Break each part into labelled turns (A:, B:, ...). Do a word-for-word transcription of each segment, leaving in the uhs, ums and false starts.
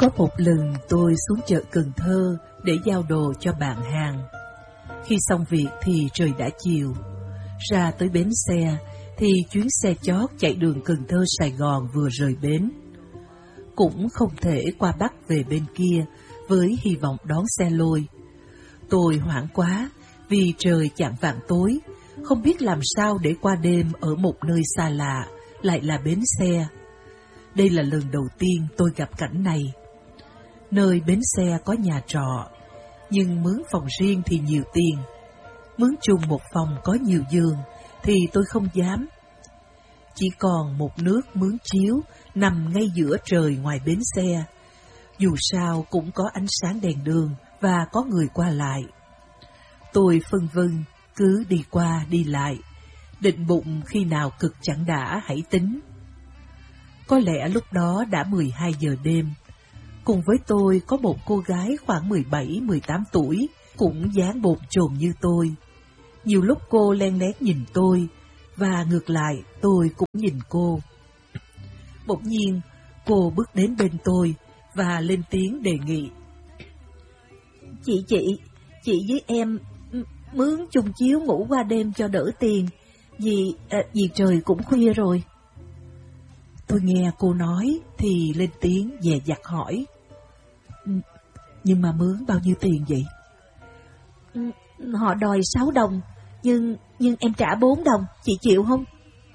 A: Có một lần tôi xuống chợ Cần Thơ để giao đồ cho bạn hàng. Khi xong việc thì trời đã chiều. Ra tới bến xe thì chuyến xe chót chạy đường Cần Thơ Sài Gòn vừa rời bến. Cũng không thể qua Bắc về bên kia với hy vọng đón xe lôi. Tôi hoảng quá vì trời chạng vạng tối, không biết làm sao để qua đêm ở một nơi xa lạ, lại là bến xe. Đây là lần đầu tiên tôi gặp cảnh này. Nơi bến xe có nhà trọ, nhưng mướn phòng riêng thì nhiều tiền. Mướn chung một phòng có nhiều giường thì tôi không dám. Chỉ còn một nước mướn chiếu nằm ngay giữa trời ngoài bến xe. Dù sao cũng có ánh sáng đèn đường và có người qua lại. Tôi phân vân cứ đi qua đi lại, định bụng khi nào cực chẳng đã hãy tính. Có lẽ lúc đó đã mười hai giờ đêm. Cùng với tôi có một cô gái khoảng mười bảy mười tám tuổi, cũng dáng bồn chồn như tôi. Nhiều lúc cô len lén nhìn tôi, và ngược lại tôi cũng nhìn cô. Bỗng nhiên, cô bước đến bên tôi và lên tiếng đề nghị. Chị chị, chị với em mướn chung chiếu ngủ qua đêm cho đỡ tiền, vì, à, vì trời cũng khuya rồi. Tôi nghe cô nói thì lên tiếng dè dặt hỏi. Nhưng mà mướn bao nhiêu tiền vậy? Họ đòi sáu đồng, nhưng nhưng em trả bốn đồng, chị chịu không?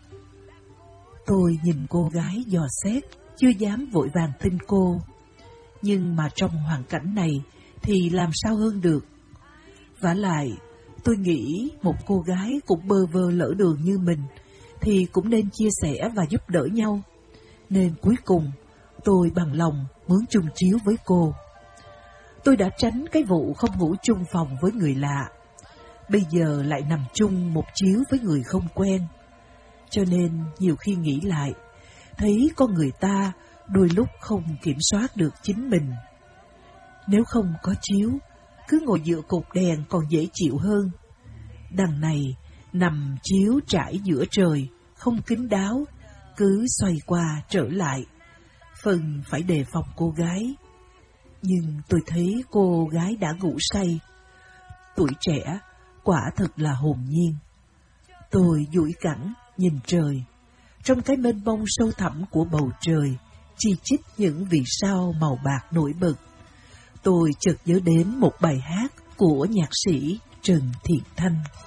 A: Tôi nhìn cô gái dò xét, chưa dám vội vàng tin cô. Nhưng mà trong hoàn cảnh này thì làm sao hơn được. Vả lại, tôi nghĩ một cô gái cũng bơ vơ lỡ đường như mình thì cũng nên chia sẻ và giúp đỡ nhau. Nên cuối cùng tôi bằng lòng mướn chung chiếu với cô. Tôi đã tránh cái vụ không ngủ chung phòng với người lạ, bây giờ lại nằm chung một chiếu với người không quen. Cho nên nhiều khi nghĩ lại, thấy con người ta đôi lúc không kiểm soát được chính mình. Nếu không có chiếu, cứ ngồi dựa cột đèn còn dễ chịu hơn. Đằng này nằm chiếu trải giữa trời, không kín đáo, cứ xoay qua trở lại, phần phải đề phòng cô gái. Nhưng tôi thấy cô gái đã ngủ say. Tuổi trẻ, quả thật là hồn nhiên. Tôi duỗi cẳng, nhìn trời. Trong cái mênh mông sâu thẳm của bầu trời, chi chít những vì sao màu bạc nổi bật. Tôi chợt nhớ đến một bài hát của nhạc sĩ Trần Thiện Thanh.